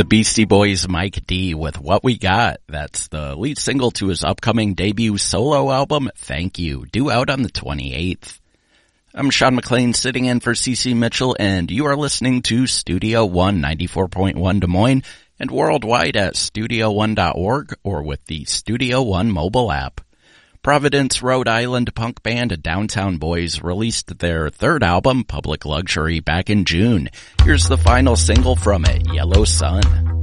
The Beastie Boys' Mike D with What We Got. That's the lead single to his upcoming debut solo album, Thank You, due out on the 28th. I'm Sean McLean sitting in for CC Mitchell, and you are listening to Studio One 94.1 Des Moines and worldwide at studio1.org or with the Studio One mobile app. Providence, Rhode Island punk band Downtown Boys released their third album, Public Luxury, back in June. Here's the final single from it, Yellow Sun.